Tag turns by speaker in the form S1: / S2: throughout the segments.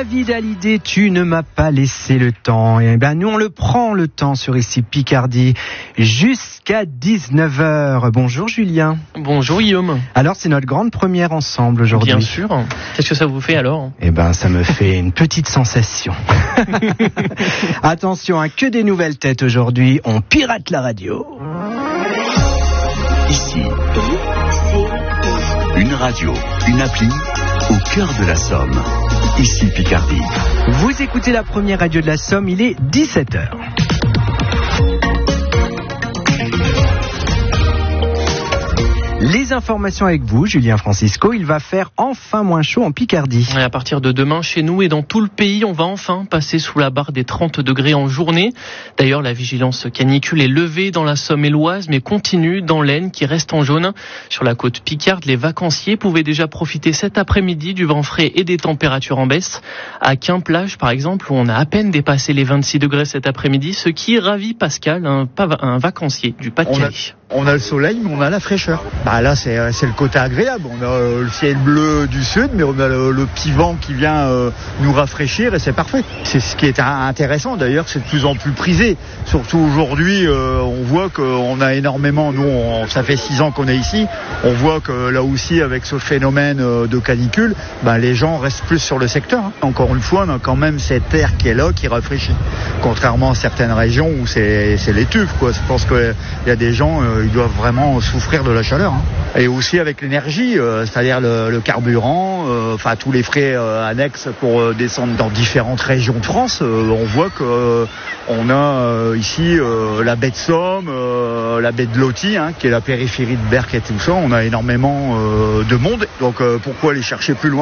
S1: David Hallyday, tu ne m'as pas laissé le temps. Et ben nous on le prend le temps sur ici Picardie jusqu'à 19h. Bonjour Julien.
S2: Bonjour Guillaume.
S1: Alors c'est notre grande première ensemble aujourd'hui.
S2: Bien sûr. Qu'est-ce que ça vous fait alors ?
S1: Eh ben ça me fait une petite sensation. Attention, que des nouvelles têtes aujourd'hui. On pirate la radio.
S3: Ici, une radio, une appli au cœur de la Somme. Ici Picardie.
S1: Vous écoutez la première radio de la Somme, il est 17h. Les informations avec vous, Julien Francisco. Il va faire enfin moins chaud en Picardie.
S2: Et à partir de demain, chez nous et dans tout le pays, on va enfin passer sous la barre des 30 degrés en journée. D'ailleurs, la vigilance canicule est levée dans la Somme et l'Oise, mais continue dans l'Aisne qui reste en jaune. Sur la côte picarde, les vacanciers pouvaient déjà profiter cet après-midi du vent frais et des températures en baisse. À Quimplage, par exemple, où on a à peine dépassé les 26 degrés cet après-midi, ce qui ravit Pascal, un vacancier du Pas-de-Calais.
S4: On a le soleil, mais on a la fraîcheur. Là, c'est le côté agréable. On a le ciel bleu du sud, mais on a le petit vent qui vient nous rafraîchir et c'est parfait. C'est ce qui est intéressant. D'ailleurs, c'est de plus en plus prisé. Surtout aujourd'hui, on voit qu'on a énormément, nous, ça fait 6 ans qu'on est ici, on voit que là aussi, avec ce phénomène de canicule, les gens restent plus sur le secteur. Encore une fois, on a quand même cet air qui est là, qui rafraîchit. Contrairement à certaines régions où c'est l'étuve, quoi. Je pense qu'il y a des gens... ils doivent vraiment souffrir de la chaleur. Et aussi avec l'énergie, c'est-à-dire le carburant, tous les frais annexes pour descendre dans différentes régions de France. On voit qu'on a ici la baie de Somme, la baie de Loti, qui est la périphérie de Berck et tout ça. On a énormément de monde. Donc pourquoi aller chercher plus loin ?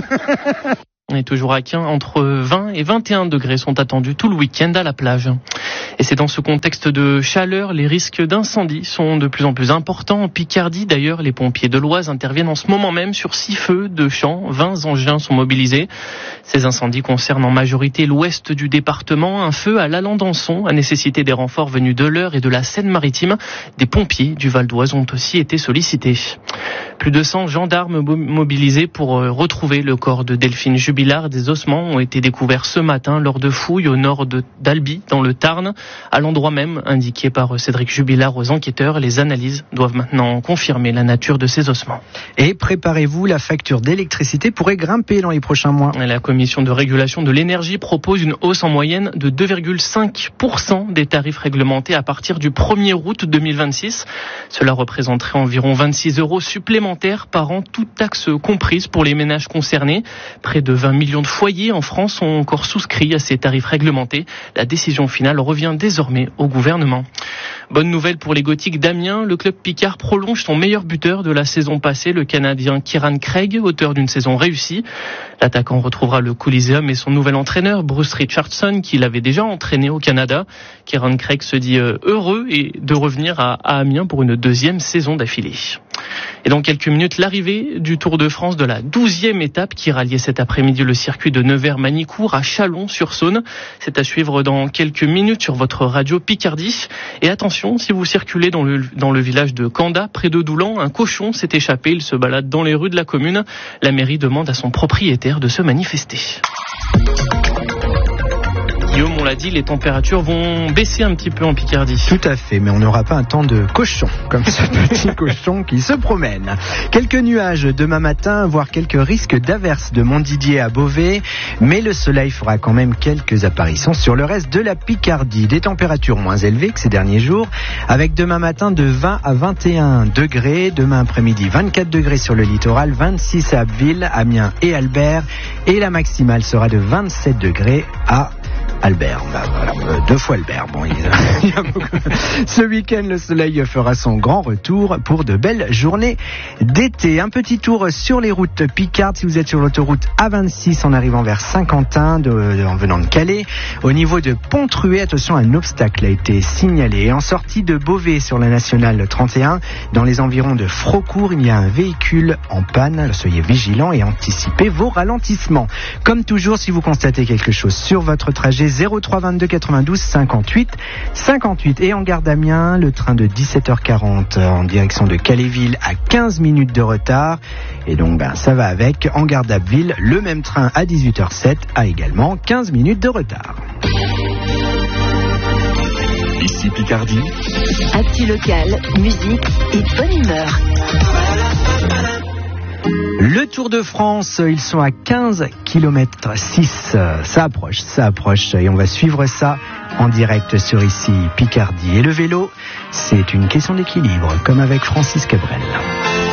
S2: On est toujours à Quin, entre 20 et 21 degrés sont attendus tout le week-end à la plage. Et c'est dans ce contexte de chaleur, les risques d'incendie sont de plus en plus importants. En Picardie, d'ailleurs, les pompiers de l'Oise interviennent en ce moment même sur 6 feux de champs. 20 engins sont mobilisés. Ces incendies concernent en majorité l'ouest du département. Un feu à l'Alendançon a nécessité des renforts venus de l'Eure et de la Seine-Maritime. Des pompiers du Val d'Oise ont aussi été sollicités. Plus de 100 gendarmes mobilisés pour retrouver le corps de Delphine Jubilard. Des ossements ont été découverts ce matin lors de fouilles au nord d'Albi, dans le Tarn. À l'endroit même indiqué par Cédric Jubilard aux enquêteurs, les analyses doivent maintenant confirmer la nature de ces ossements.
S1: Et préparez-vous, la facture d'électricité pourrait grimper dans les prochains mois.
S2: La commission de régulation de l'énergie propose une hausse en moyenne de 2,5% des tarifs réglementés à partir du 1er août 2026. Cela représenterait environ 26 € supplémentaires par an, toutes taxes comprises pour les ménages concernés. Près de 20 millions de foyers en France ont encore souscrit à ces tarifs réglementés. La décision finale revient désormais au gouvernement. Bonne nouvelle pour les Gothiques d'Amiens, le club Picard prolonge son meilleur buteur de la saison passée, le Canadien Kieran Craig, auteur d'une saison réussie. L'attaquant retrouvera le Coliseum et son nouvel entraîneur, Bruce Richardson, qui l'avait déjà entraîné au Canada. Kieran Craig se dit heureux de revenir à Amiens pour une 2e saison d'affilée. Et dans quelques minutes, l'arrivée du Tour de France de la 12e étape qui ralliait cet après-midi le circuit de Nevers-Manicourt à Chalon-sur-Saône. C'est à suivre dans quelques minutes sur votre radio Picardie. Et attention, si vous circulez dans le village de Canda, près de Doulan, un cochon s'est échappé. Il se balade dans les rues de la commune. La mairie demande à son propriétaire de se manifester. Guillaume, on l'a dit, les températures vont baisser un petit peu en Picardie.
S1: Tout à fait, mais on n'aura pas un temps de cochon, comme ce petit cochon qui se promène. Quelques nuages demain matin, voire quelques risques d'averses de Montdidier à Beauvais, mais le soleil fera quand même quelques apparitions sur le reste de la Picardie. Des températures moins élevées que ces derniers jours, avec demain matin de 20 à 21 degrés, demain après-midi 24 degrés sur le littoral, 26 à Abbeville, Amiens et Albert, et la maximale sera de 27 degrés à Albert, voilà, 2 fois Albert. Bon, il y a beaucoup. Ce week-end, le soleil fera son grand retour pour de belles journées d'été. Un petit tour sur les routes picardes. Si vous êtes sur l'autoroute A26 en arrivant vers Saint-Quentin, en venant de Calais, au niveau de Pont-Trué, attention, un obstacle a été signalé. Et en sortie de Beauvais sur la nationale 31, dans les environs de Frocourt, il y a un véhicule en panne. Soyez vigilants et anticipez vos ralentissements. Comme toujours, si vous constatez quelque chose sur votre trajet, Angers 03 22 92 58 58. Et en gare d'Amiens, le train de 17h40 en direction de Calais-Ville a 15 minutes de retard. Et donc ça va avec. En gare d'Abbeville, le même train à 18h07 a également 15 minutes de retard.
S3: Ici Picardie.
S5: Actu local, musique et bonne humeur.
S1: Le Tour de France, ils sont à 15 km 6. Ça approche et on va suivre ça en direct sur Ici Picardie. Et le vélo, c'est une question d'équilibre, comme avec Francis Cabrel.